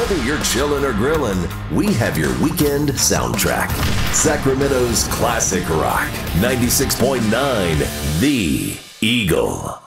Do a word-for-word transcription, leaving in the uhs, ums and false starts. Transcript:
Whether you're chilling or grilling, we have your weekend soundtrack. Sacramento's classic rock, ninety-six point nine The Eagle.